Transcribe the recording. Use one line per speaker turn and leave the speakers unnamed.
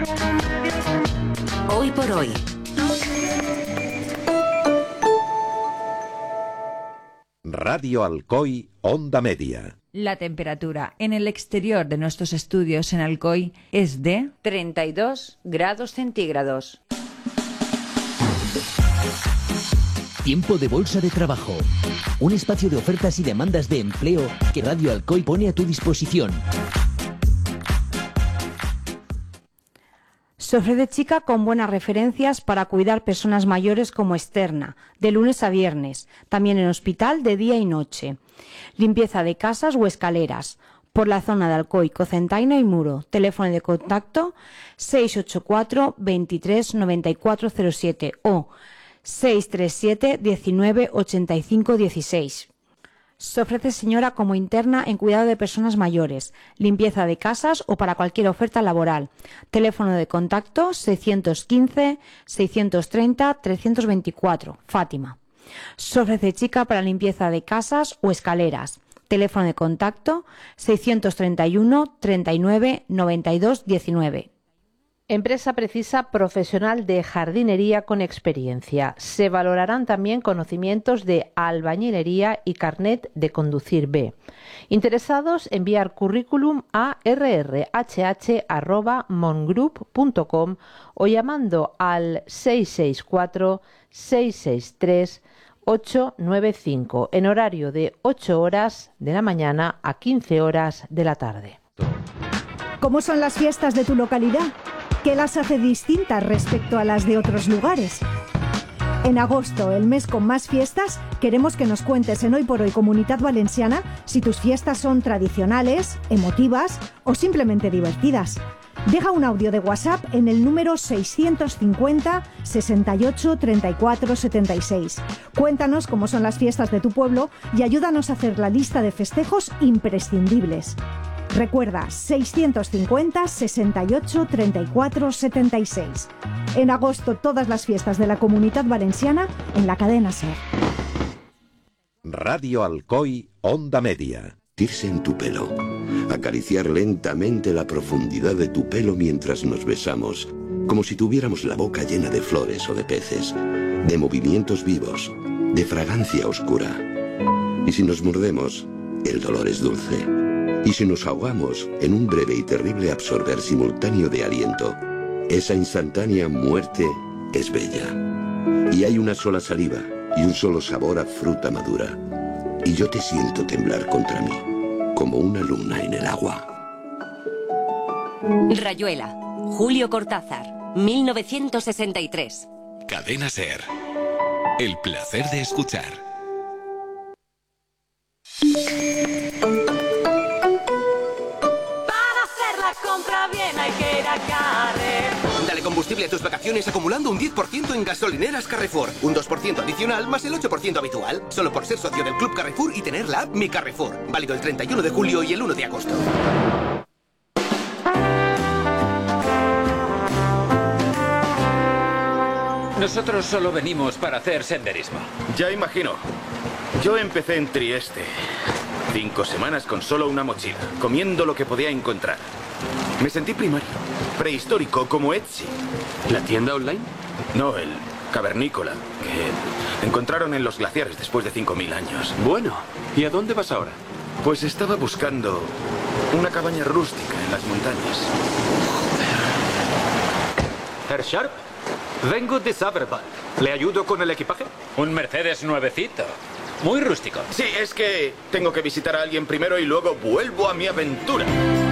Hoy por hoy.
Radio Alcoy, Onda Media.
La temperatura en el exterior de nuestros estudios en Alcoy es de 32 grados centígrados.
Tiempo de Bolsa de Trabajo. Un espacio de ofertas y demandas de empleo que Radio Alcoy pone a tu disposición.
Se ofrece chica con buenas referencias para cuidar personas mayores como externa, de lunes a viernes, también en hospital de día y noche. Limpieza de casas o escaleras, por la zona de Alcoy, Cocentaina y Muro. Teléfono de contacto 684 23 9407 o 637 19 85 16. Se ofrece señora como interna en cuidado de personas mayores, limpieza de casas o para cualquier oferta laboral. Teléfono de contacto 615 630 324, Fátima. Se ofrece chica para limpieza de casas o escaleras. Teléfono de contacto 631 39 92 19.
Empresa precisa profesional de jardinería con experiencia. Se valorarán también conocimientos de albañilería y carnet de conducir B. Interesados, enviar currículum a rrhh@mongroup.com o llamando al 664 663 895 en horario de 8 horas de la mañana a 15 horas de la tarde.
¿Cómo son las fiestas de tu localidad? ¿Qué las hace distintas respecto a las de otros lugares? En agosto, el mes con más fiestas, queremos que nos cuentes en Hoy por Hoy Comunitat Valenciana si tus fiestas son tradicionales, emotivas o simplemente divertidas. Deja un audio de WhatsApp en el número 650 68 34 76. Cuéntanos cómo son las fiestas de tu pueblo y ayúdanos a hacer la lista de festejos imprescindibles. Recuerda, 650 68 34 76. En agosto, todas las fiestas de la Comunitat Valenciana en la cadena SER.
Radio Alcoy, Onda Media.
Irse en tu pelo. Acariciar lentamente la profundidad de tu pelo mientras nos besamos, como si tuviéramos la boca llena de flores o de peces, de movimientos vivos, de fragancia oscura. Y si nos mordemos, el dolor es dulce. Y si nos ahogamos en un breve y terrible absorber simultáneo de aliento, esa instantánea muerte es bella. Y hay una sola saliva y un solo sabor a fruta madura. Y yo te siento temblar contra mí, como una luna en el agua.
Rayuela, Julio Cortázar, 1963.
Cadena SER. El placer de escuchar.
Bien, hay que ir a Carrefour. Dale combustible a tus vacaciones acumulando un 10% en gasolineras Carrefour. Un 2% adicional más el 8% habitual. Solo por ser socio del Club Carrefour y tener la app Mi Carrefour. Válido el 31 de julio y el 1 de agosto.
Nosotros solo venimos para hacer senderismo.
Ya imagino. Yo empecé en Trieste. 5 semanas con solo una mochila, comiendo lo que podía encontrar. Me sentí primario, prehistórico, como Etsy.
¿La tienda online?
No, el cavernícola, que encontraron en los glaciares después de 5.000 años.
Bueno, ¿y a dónde vas ahora?
Pues estaba buscando una cabaña rústica en las montañas.
Herr Sharp, vengo de Saberball. ¿Le ayudo con el equipaje? Un Mercedes nuevecito. Muy rústico.
Sí, es que tengo que visitar a alguien primero y luego vuelvo a mi aventura.